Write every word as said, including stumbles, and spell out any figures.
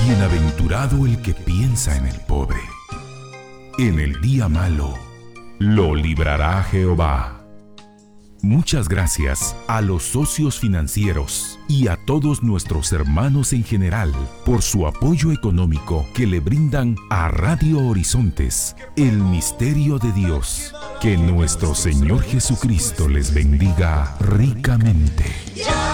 Bienaventurado el que piensa en el pobre. En el día malo, lo librará Jehová. Muchas gracias a los socios financieros y a todos nuestros hermanos en general por su apoyo económico que le brindan a Radio Horizontes, el misterio de Dios. Que nuestro Señor Jesucristo les bendiga ricamente.